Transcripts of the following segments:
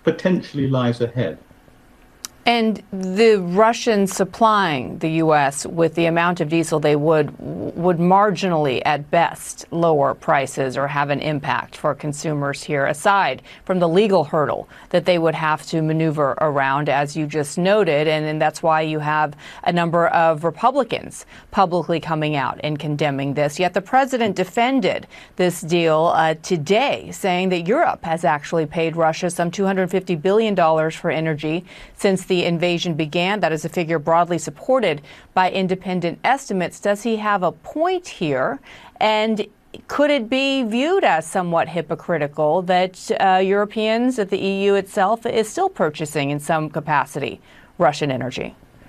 potentially lies ahead. And the Russians supplying the U.S. with the amount of diesel they would marginally, at best, lower prices or have an impact for consumers here, aside from the legal hurdle that they would have to maneuver around, as you just noted. And that's why you have a number of Republicans publicly coming out and condemning this. Yet the president defended this deal today, saying that Europe has actually paid Russia some $250 billion for energy since the invasion began. That is a figure broadly supported by independent estimates. Does he have a point here? And could it be viewed as somewhat hypocritical that Europeans, that the EU itself, is still purchasing in some capacity Russian energy?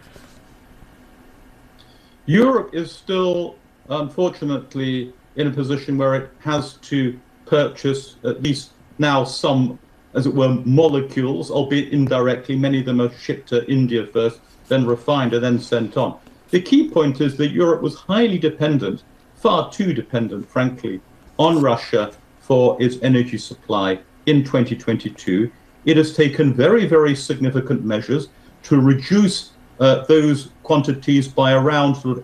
Europe is still, unfortunately, in a position where it has to purchase at least now some, as it were, molecules, albeit indirectly. Many of them are shipped to India first, then refined, and then sent on. The key point is that Europe was highly dependent, far too dependent, frankly, on Russia for its energy supply in 2022. It has taken very, very significant measures to reduce those quantities by around sort of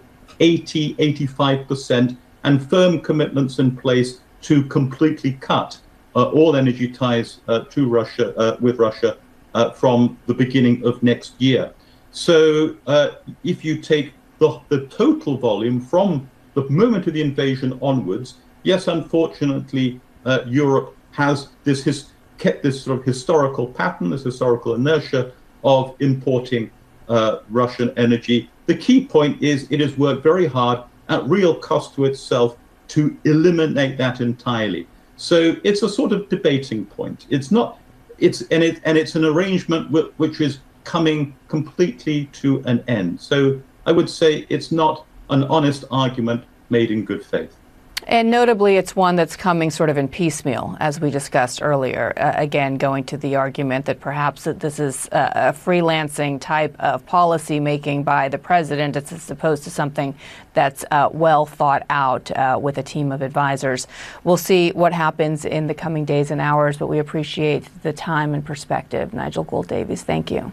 85%, and firm commitments in place to completely cut all energy ties to Russia, with Russia, from the beginning of next year. So if you take the total volume from the moment of the invasion onwards, yes, unfortunately, Europe has kept this sort of historical pattern, this historical inertia of importing Russian energy. The key point is it has worked very hard at real cost to itself to eliminate that entirely. So it's a sort of debating point. It's an arrangement which is coming completely to an end. So I would say it's not an honest argument made in good faith. And notably, it's one that's coming sort of in piecemeal, as we discussed earlier. Again, going to the argument that perhaps that this is a freelancing type of policy making by the president as opposed to something that's well thought out with a team of advisors. We'll see what happens in the coming days and hours, but we appreciate the time and perspective. Nigel Gould-Davies, thank you.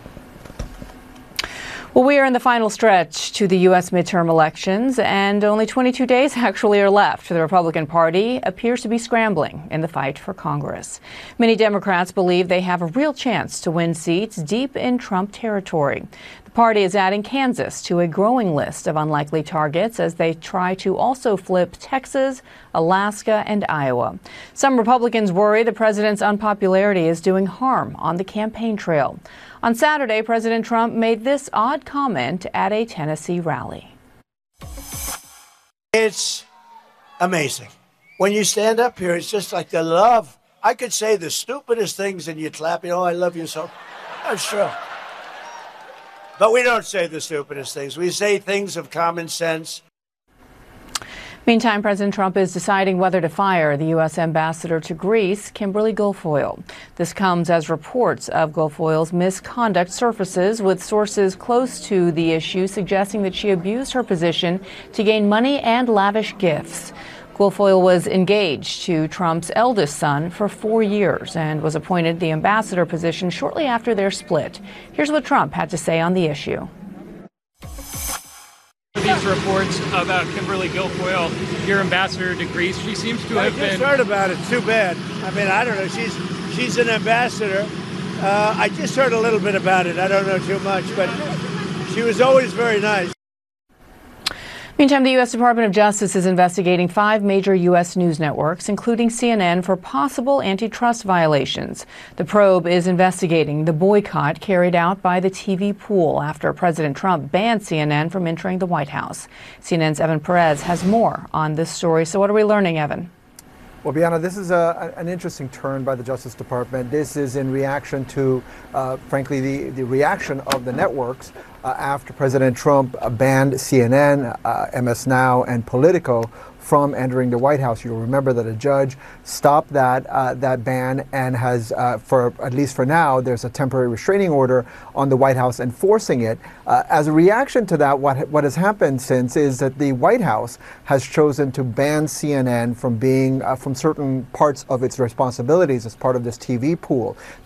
Well, we are in the final stretch to the U.S. midterm elections, and only 22 days actually are left. The Republican Party appears to be scrambling in the fight for Congress. Many Democrats believe they have a real chance to win seats deep in Trump territory. The party is adding Kansas to a growing list of unlikely targets as they try to also flip Texas, Alaska, and Iowa. Some Republicans worry the president's unpopularity is doing harm on the campaign trail. On Saturday, President Trump made this odd comment at a Tennessee rally. It's amazing. When you stand up here, it's just like the love. I could say the stupidest things and you'd clap, I love you so. That's true. But we don't say the stupidest things. We say things of common sense. Meantime, President Trump is deciding whether to fire the U.S. ambassador to Greece, Kimberly Guilfoyle. This comes as reports of Guilfoyle's misconduct surfaces, with sources close to the issue suggesting that she abused her position to gain money and lavish gifts. Guilfoyle was engaged to Trump's eldest son for 4 years and was appointed the ambassador position shortly after their split. Here's what Trump had to say on the issue. These reports about Kimberly Guilfoyle, your ambassador to Greece, she seems to have been... I just heard about it. Too bad. I mean, I don't know. She's an ambassador. I just heard a little bit about it. I don't know too much, but she was always very nice. Meantime, the U.S. Department of Justice is investigating 5 major U.S. news networks, including CNN, for possible antitrust violations. The probe is investigating the boycott carried out by the TV pool after President Trump banned CNN from entering the White House. CNN's Evan Perez has more on this story. So what are we learning, Evan? Well, Bianna, this is an interesting turn by the Justice Department. This is in reaction to, frankly, the reaction of the networks after President Trump banned CNN, MS Now, and Politico from entering the White House. You'll remember that a judge stopped that ban and has, for at least for now, there's a temporary restraining order on the White House enforcing it. As a reaction to that, what has happened since is that the White House has chosen to ban CNN from being from certain parts of its responsibilities as part of this TV pool.